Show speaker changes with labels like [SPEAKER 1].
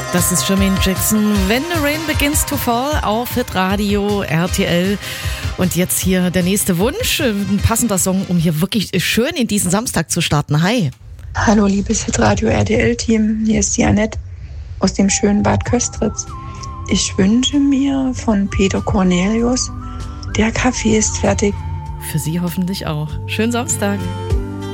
[SPEAKER 1] Das ist Jermaine Jackson. When the Rain Begins to Fall auf Hitradio RTL. Und jetzt hier der nächste Wunsch. Ein passender Song, um hier wirklich schön in diesen Samstag zu starten. Hi.
[SPEAKER 2] Hallo, liebes Hitradio RTL-Team. Hier ist die Annette aus dem schönen Bad Köstritz. Ich wünsche mir von Peter Cornelius, der Kaffee ist fertig.
[SPEAKER 1] Für Sie hoffentlich auch. Schönen Samstag.